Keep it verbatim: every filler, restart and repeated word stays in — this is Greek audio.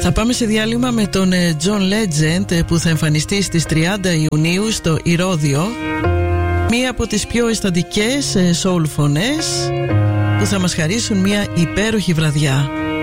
Θα πάμε σε διάλειμμα με τον John Legend που θα εμφανιστεί στις τριάντα Ιουνίου στο Ηρώδειο. Μία από τις πιο αισθαντικές soul φωνές που θα μας χαρίσουν μια υπέροχη βραδιά.